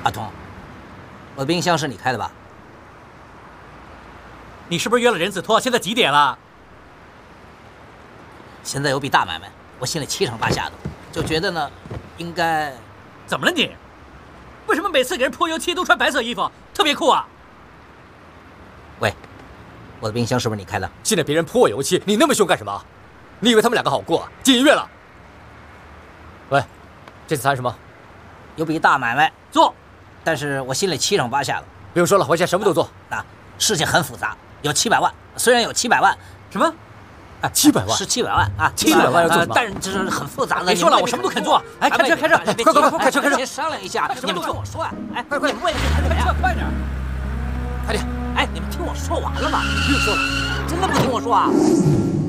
阿童，我的冰箱是你开的吧？ 你是不是约了人字拖？现在几点了？ 现在有笔大买卖，我心里七上八下的，就觉得呢，应该…… 怎么了你？为什么每次给人泼油漆都穿白色衣服，特别酷啊？ 喂，我的冰箱是不是你开的？ 现在别人泼我油漆，你那么凶干什么？你以为他们两个好过？进医院了。喂，这次谈什么？ 有笔大买卖做， 但是我心里七上八下的。 不用说了，我现在什么都做。 事情很复杂，有700万，虽然有700万， 什么 ？700万是700万啊 ！700万要做什么？ 但是这是很复杂的。 别说了，我什么都肯做。哎，开车， 快开车！ 先商量一下，你们听我说啊！哎， 快， 你们为什么呀？ 快点！ 快点！ 哎，你们听我说完了吗？ 不用说了， 真的不听我说啊？